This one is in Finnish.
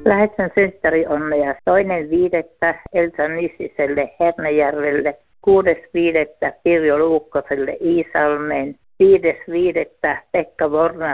Lähetän synttärionnea 2.5. Elsa Nissiselle Hernejärvelle, 6.5. Pirjo Luukkoselle Iisalmeen, 5.5. Pekka Vorna